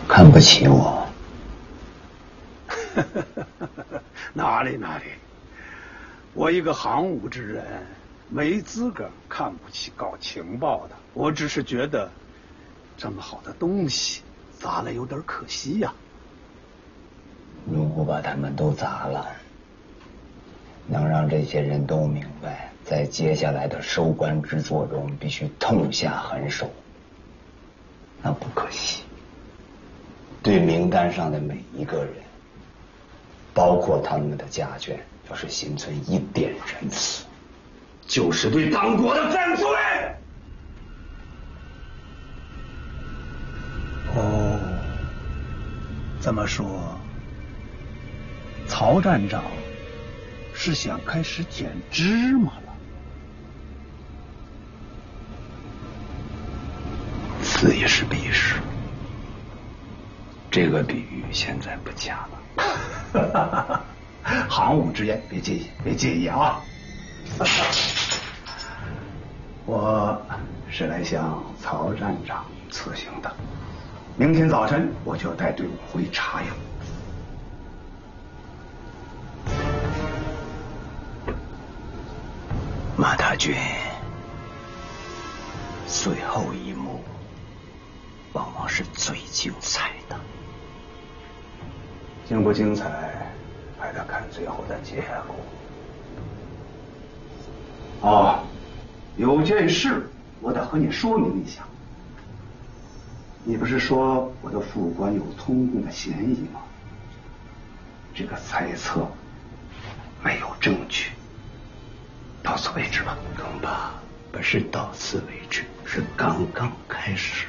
看不起我？ 哪里哪里，我一个行伍之人，没资格看不起搞情报的。我只是觉得，这么好的东西砸了有点可惜呀。 如果把他们都砸了，能让这些人都明白，在接下来的收官之作中必须痛下狠手，那不可惜。对名单上的每一个人，包括他们的家眷，要是心存一点仁慈，就是对党国的犯罪。 哦，这么说，曹站长是想开始捡芝麻了？ 此一时彼一时，这个比喻现在不佳了。 行伍之言，别介意，别介意啊！我是来向曹站长辞行的，明天早晨我就带队伍回茶营。 马大军，最后一幕往往是最精彩的。 精不精彩，还得看最后的结果。哦，有件事我得和你说明一下。你不是说我的副官有通共的嫌疑吗？这个猜测没有证据，到此为止吧。 恐怕不是到此为止，是刚刚开始。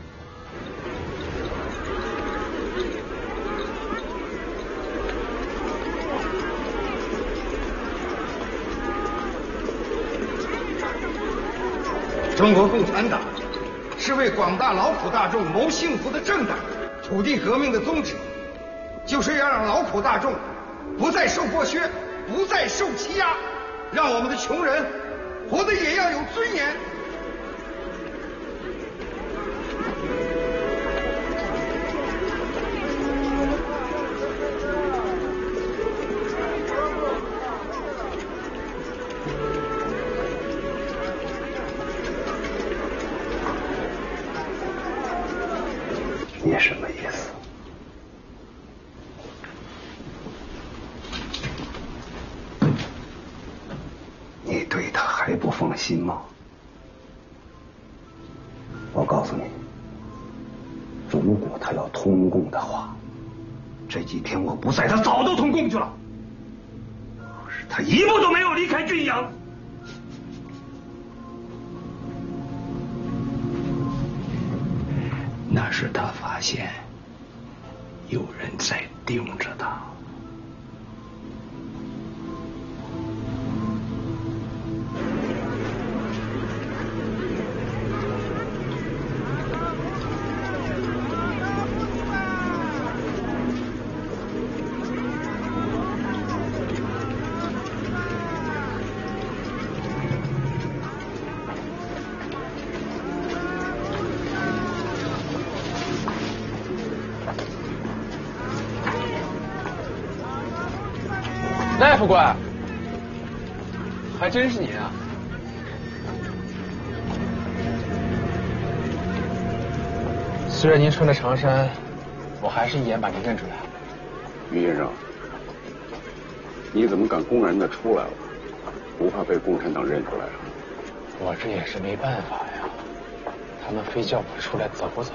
中国共产党是为广大劳苦大众谋幸福的政党。土地革命的宗旨，就是要让劳苦大众不再受剥削，不再受欺压，让我们的穷人活得也要有尊严。 你什么意思？你对他还不放心吗？我告诉你，如果他要通共的话，这几天我不在，他早都通共去了。可是他一步都没有离开俊阳。 那是他发现有人在盯着他。 赖副官，还真是您啊！虽然您穿着长衫，我还是一眼把您认出来了。 于先生，你怎么敢公然的出来了？不怕被共产党认出来啊？ 我这也是没办法呀，他们非叫我出来走走。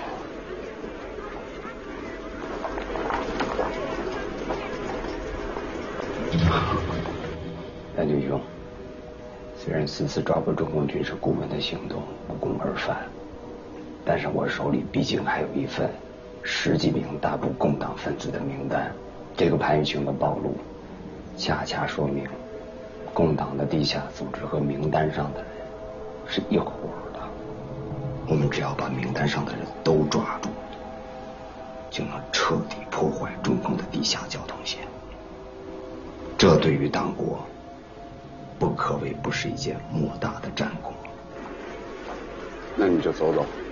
蓝军兄，虽然4次抓捕中共军事顾问的行动无功而返，但是我手里毕竟还有一份10几名大部共党分子的名单。这个潘玉琼的暴露，恰恰说明共党的地下组织和名单上的人是一伙的。我们只要把名单上的人都抓住，就能彻底破坏中共的地下交通线。这对于党国不可谓不是一件莫大的战功。 那你就走走。